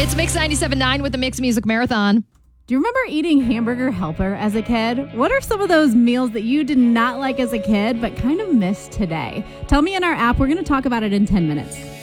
It's Mix 97.9 with the Mix Music Marathon. Do you remember eating Hamburger Helper as a kid? What are some of those meals that you did not like as a kid but kind of miss today? Tell me in our app. We're going to talk about it in 10 minutes.